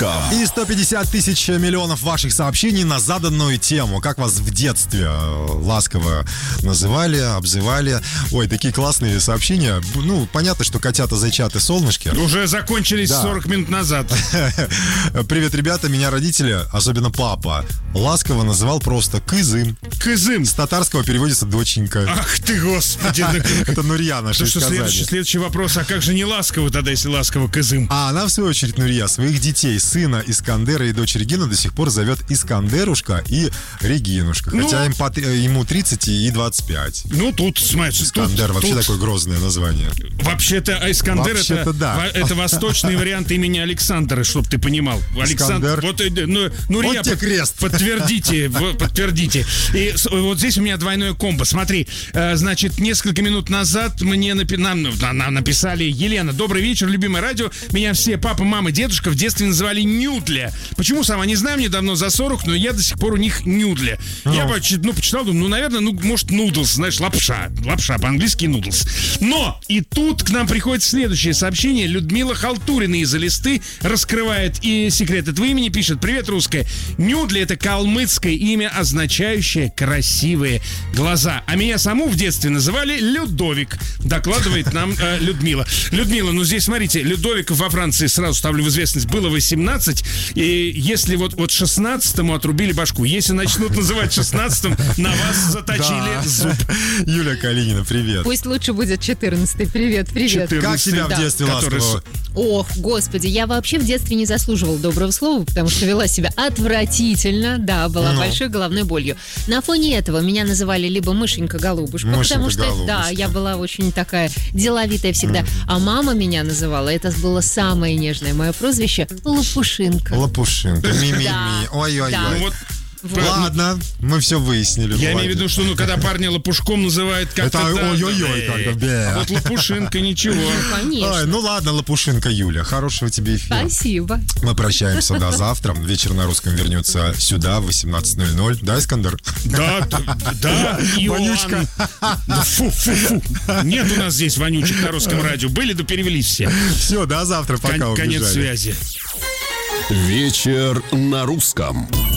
русском. И 150 тысяч миллионов ваших сообщений на заданную тему. Как вас в детстве ласково называли, обзывали. Ой, такие классные сообщения. Ну, понятно, что котята, зайчаты, солнышки. Уже закончились 40 минут назад. Привет, ребята, меня родители, особенно папа, ласково называл просто Кызым. Кызым. С татарского переводится доченька. Ах ты, господи. Это Нурья наше сказание. Следующий вопрос, а как же не ласково тогда, если ласково Кызым? А она, в свою очередь, Нурья, своих детей, сына Искандера и дочь Регина до сих пор зовет Искандерушка и Регинушка. Хотя ему 30 и 25. Ну, тут, смотри, Искандер вообще такое грозное название. Вообще-то Искандер это восточный вариант имени Александра, чтоб ты понимал. Александр. Вот тебе крест. Подтвердите. И вот здесь у меня двойное комбо. Смотри, значит, несколько минут назад нам написали: Елена, добрый вечер, любимое радио. Меня все папа, мама, дедушка в детстве называли Нюдля. Почему, сама не знаю, мне давно за 40, но я до сих пор у них Нюдля. Я почитал, думаю, наверное, может, нудлс, знаешь, лапша по-английски нудлс. Но и тут к нам приходит следующее сообщение. Людмила Халтурина из Элисты раскрывает и секрет этого имени, пишет: привет, русская. Нюдля — это калмыцкое имя, означающее красивые глаза. А меня саму в детстве называли Людовик, докладывает нам Людмила. Людмила, ну здесь, смотрите, Людовиков во Франции, сразу ставлю в известность, было 18, и если вот 16-му отрубили башку, если начнут называть 16-м, на вас заточили зуб. Юля Калинина, привет. Пусть лучше будет 14-й. Привет. 14-й. Как тебя в детстве ласково? Ох, господи, я вообще в детстве не заслуживала доброго слова, потому что вела себя отвратительно, да, была большой головной болью. На фоне этого меня называли либо мышенька-голубушка, потому что, да, я была очень такая деловитая всегда, а мама меня называла, это было самое нежное мое прозвище, Лопушинка. Лопушинка, ми-ми-ми, ой-ой-ой. Ладно, мы все выяснили. Я имею в виду, что когда парня лопушком называют как-то... Это ой-ой-ой, как-то. А вот лопушинка, ничего. Конечно. Ой, ну ладно, лопушинка, Юля, хорошего тебе эфира. Спасибо. Мы прощаемся до завтра. Вечер на русском вернется сюда в 18:00. Да, Искандер? Да, Вонючка. Фу. Нет у нас здесь вонючек на русском радио. Были, да перевелись все. Все, до завтра, пока. Конец связи. Вечер на русском.